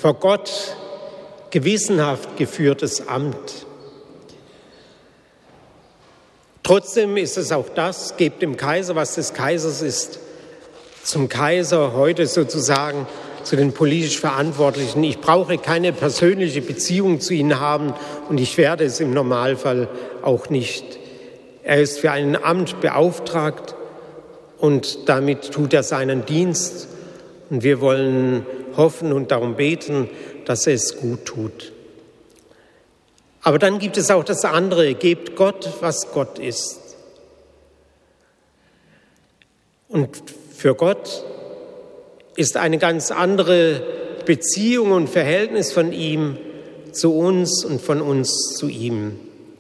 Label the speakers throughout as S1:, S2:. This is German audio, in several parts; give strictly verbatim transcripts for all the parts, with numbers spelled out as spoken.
S1: vor Gott gewissenhaft geführtes Amt. Trotzdem ist es auch das, gebt dem Kaiser, was des Kaisers ist, zum Kaiser heute sozusagen, zu den politisch Verantwortlichen. Ich brauche keine persönliche Beziehung zu ihnen haben und ich werde es im Normalfall auch nicht. Er ist für ein Amt beauftragt und damit tut er seinen Dienst. Und wir wollen hoffen und darum beten, dass er es gut tut. Aber dann gibt es auch das andere, gebt Gott, was Gott ist. Und für Gott ist eine ganz andere Beziehung und Verhältnis von ihm zu uns und von uns zu ihm.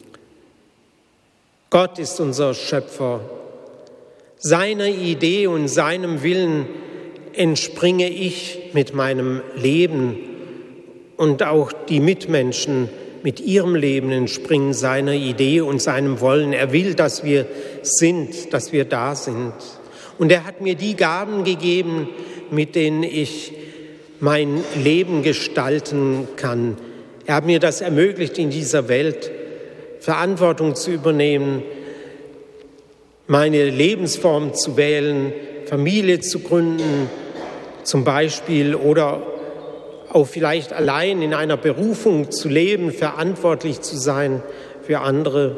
S1: Gott ist unser Schöpfer. Seiner Idee und seinem Willen entspringe ich mit meinem Leben und auch die Mitmenschen mit ihrem Leben entspringen seiner Idee und seinem Wollen. Er will, dass wir sind, dass wir da sind. Und er hat mir die Gaben gegeben, mit denen ich mein Leben gestalten kann. Er hat mir das ermöglicht, in dieser Welt Verantwortung zu übernehmen, meine Lebensform zu wählen, Familie zu gründen zum Beispiel oder auch vielleicht allein in einer Berufung zu leben, verantwortlich zu sein für andere.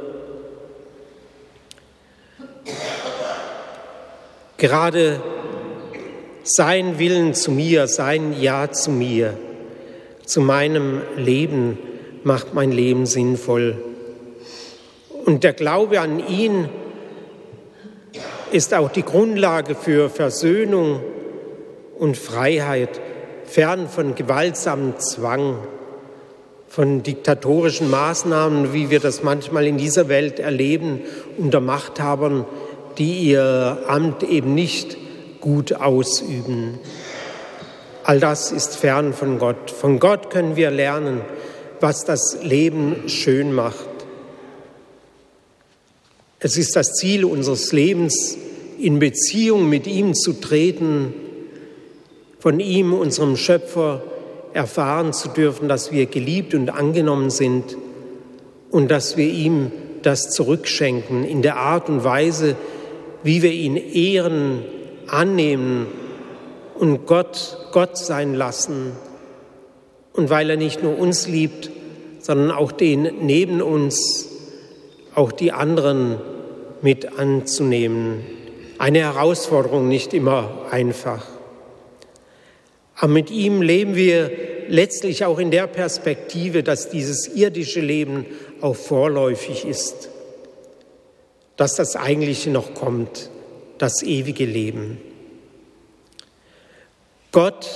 S1: Gerade sein Willen zu mir, sein Ja zu mir, zu meinem Leben macht mein Leben sinnvoll. Und der Glaube an ihn ist auch die Grundlage für Versöhnung und Freiheit, fern von gewaltsamem Zwang, von diktatorischen Maßnahmen, wie wir das manchmal in dieser Welt erleben, unter Machthabern, die ihr Amt eben nicht gut ausüben. All das ist fern von Gott. Von Gott können wir lernen, was das Leben schön macht. Es ist das Ziel unseres Lebens, in Beziehung mit ihm zu treten, von ihm, unserem Schöpfer, erfahren zu dürfen, dass wir geliebt und angenommen sind und dass wir ihm das zurückschenken in der Art und Weise, wie wir ihn ehren, annehmen und Gott Gott sein lassen. Und weil er nicht nur uns liebt, sondern auch den neben uns, auch die anderen mit anzunehmen. Eine Herausforderung, nicht immer einfach. Aber mit ihm leben wir letztlich auch in der Perspektive, dass dieses irdische Leben auch vorläufig ist, dass das Eigentliche noch kommt, das ewige Leben. Gott,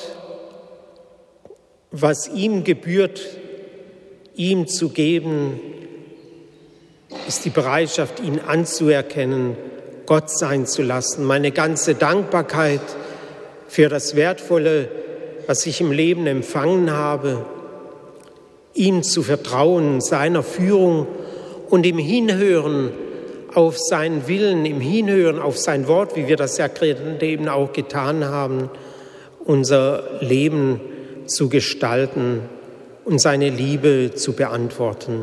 S1: was ihm gebührt, ihm zu geben, ist die Bereitschaft, ihn anzuerkennen, Gott sein zu lassen. Meine ganze Dankbarkeit für das Wertvolle, was ich im Leben empfangen habe, ihm zu vertrauen, seiner Führung und im Hinhören auf seinen Willen, im Hinhören auf sein Wort, wie wir das ja gerade eben auch getan haben, unser Leben zu gestalten und seine Liebe zu beantworten.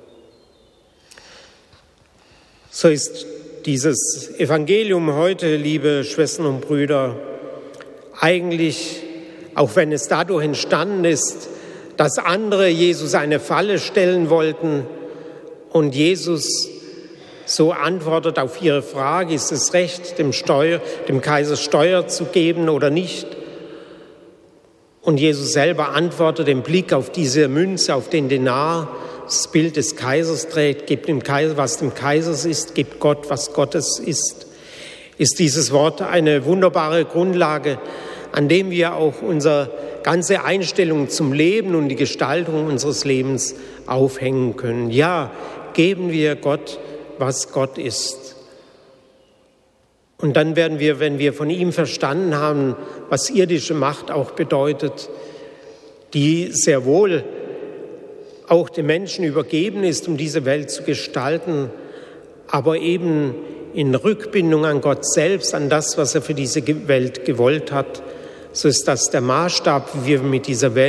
S1: So ist dieses Evangelium heute, liebe Schwestern und Brüder, eigentlich, auch wenn es dadurch entstanden ist, dass andere Jesus eine Falle stellen wollten und Jesus so antwortet auf ihre Frage, ist es recht, dem, Steuer, dem Kaiser Steuer zu geben oder nicht? Und Jesus selber antwortet im Blick auf diese Münze, auf den Denar, das Bild des Kaisers trägt, gebt dem Kaiser, was dem Kaisers ist, gebt Gott, was Gottes ist. Ist dieses Wort eine wunderbare Grundlage, an dem wir auch unsere ganze Einstellung zum Leben und die Gestaltung unseres Lebens aufhängen können. Ja, geben wir Gott, was Gott ist. Und dann werden wir, wenn wir von ihm verstanden haben, was irdische Macht auch bedeutet, die sehr wohl auch dem Menschen übergeben ist, um diese Welt zu gestalten, aber eben in Rückbindung an Gott selbst, an das, was er für diese Welt gewollt hat, so ist das der Maßstab, wie wir mit dieser Welt